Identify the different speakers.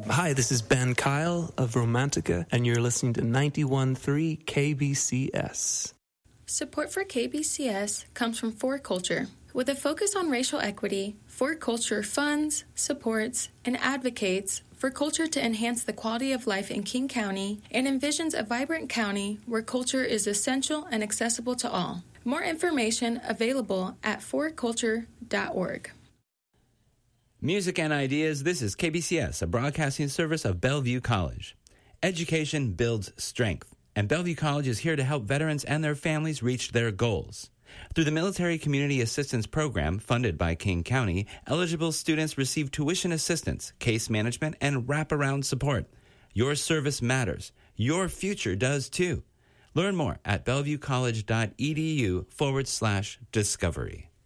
Speaker 1: Hi, this is Ben Kyle of Romantica, and you're listening to 91.3 KBCS.
Speaker 2: Support for KBCS comes from For Culture. With a focus on racial equity, For Culture funds, supports, and advocates for culture to enhance the quality of life in King County and envisions a vibrant county where culture is essential and accessible to all. More information available at forculture.org.
Speaker 3: Music and ideas, this is KBCS, a broadcasting service of Bellevue College. Education builds strength, and Bellevue College is here to help veterans and their families reach their goals. Through the Military Community Assistance Program funded by King County, eligible students receive tuition assistance, case management, and wraparound support. Your service matters. Your future does too. Learn more at bellevuecollege.edu/discovery.